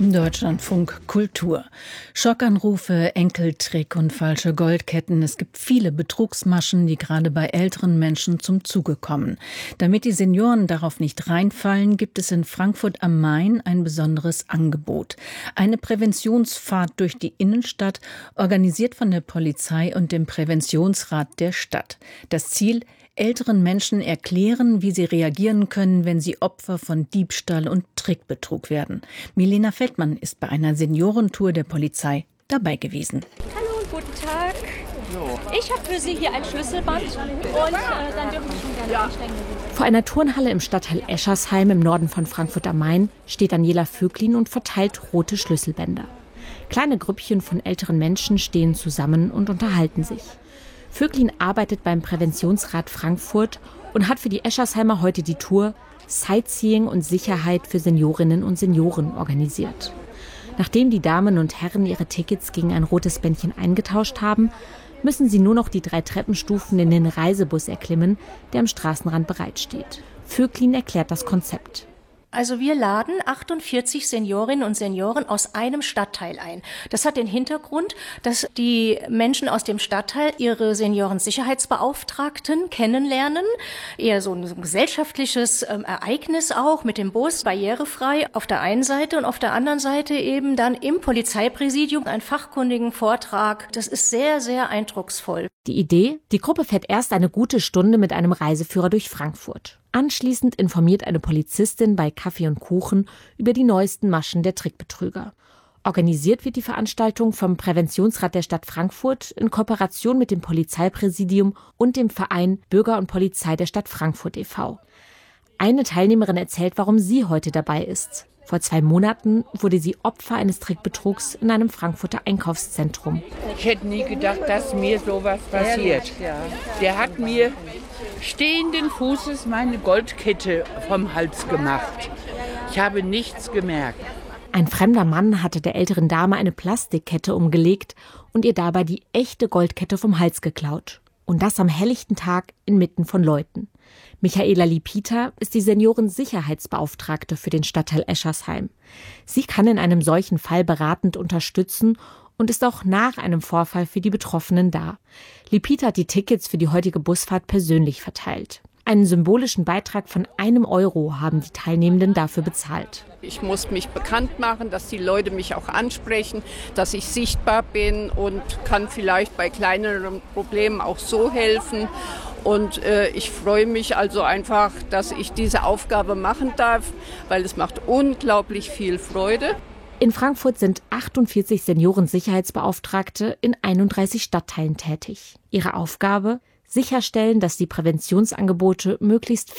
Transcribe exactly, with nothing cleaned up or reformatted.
Deutschlandfunk Kultur. Schockanrufe, Enkeltrick und falsche Goldketten. Es gibt viele Betrugsmaschen, die gerade bei älteren Menschen zum Zuge kommen. Damit die Senioren darauf nicht reinfallen, gibt es in Frankfurt am Main ein besonderes Angebot. Eine Präventionsfahrt durch die Innenstadt, organisiert von der Polizei und dem Präventionsrat der Stadt. Das Ziel: älteren Menschen erklären, wie sie reagieren können, wenn sie Opfer von Diebstahl und Trickbetrug werden. Milena Feldmann ist bei einer Seniorentour der Polizei dabei gewesen. Hallo und guten Tag. Ich habe für Sie hier ein Schlüsselband und äh, dann dürfen Sie schon gerne einsteigen. Vor einer Turnhalle im Stadtteil Eschersheim im Norden von Frankfurt am Main steht Daniela Vöglin und verteilt rote Schlüsselbänder. Kleine Grüppchen von älteren Menschen stehen zusammen und unterhalten sich. Vöglin arbeitet beim Präventionsrat Frankfurt und hat für die Eschersheimer heute die Tour Sightseeing und Sicherheit für Seniorinnen und Senioren organisiert. Nachdem die Damen und Herren ihre Tickets gegen ein rotes Bändchen eingetauscht haben, müssen sie nur noch die drei Treppenstufen in den Reisebus erklimmen, der am Straßenrand bereitsteht. Vöglin erklärt das Konzept. Also wir laden achtundvierzig Seniorinnen und Senioren aus einem Stadtteil ein. Das hat den Hintergrund, dass die Menschen aus dem Stadtteil ihre Seniorensicherheitsbeauftragten kennenlernen. Eher so ein, so ein gesellschaftliches ähm, Ereignis auch mit dem Bus, barrierefrei auf der einen Seite und auf der anderen Seite eben dann im Polizeipräsidium einen fachkundigen Vortrag. Das ist sehr, sehr eindrucksvoll. Die Idee: die Gruppe fährt erst eine gute Stunde mit einem Reiseführer durch Frankfurt. Anschließend informiert eine Polizistin bei Kaffee und Kuchen über die neuesten Maschen der Trickbetrüger. Organisiert wird die Veranstaltung vom Präventionsrat der Stadt Frankfurt in Kooperation mit dem Polizeipräsidium und dem Verein Bürger und Polizei der Stadt Frankfurt e V Eine Teilnehmerin erzählt, warum sie heute dabei ist. Vor zwei Monaten wurde sie Opfer eines Trickbetrugs in einem Frankfurter Einkaufszentrum. Ich hätte nie gedacht, dass mir sowas passiert. Der hat mir stehenden Fußes meine Goldkette vom Hals gemacht. Ich habe nichts gemerkt. Ein fremder Mann hatte der älteren Dame eine Plastikkette umgelegt und ihr dabei die echte Goldkette vom Hals geklaut. Und das am helllichten Tag inmitten von Leuten. Michaela Lipita ist die Seniorensicherheitsbeauftragte für den Stadtteil Eschersheim. Sie kann in einem solchen Fall beratend unterstützen und ist auch nach einem Vorfall für die Betroffenen da. Lipita hat die Tickets für die heutige Busfahrt persönlich verteilt. Einen symbolischen Beitrag von einem Euro haben die Teilnehmenden dafür bezahlt. Ich muss mich bekannt machen, dass die Leute mich auch ansprechen, dass ich sichtbar bin und kann vielleicht bei kleineren Problemen auch so helfen. Und äh, ich freue mich also einfach, dass ich diese Aufgabe machen darf, weil es macht unglaublich viel Freude. In Frankfurt sind achtundvierzig Seniorensicherheitsbeauftragte in einunddreißig Stadtteilen tätig. Ihre Aufgabe: sicherstellen, dass die Präventionsangebote möglichst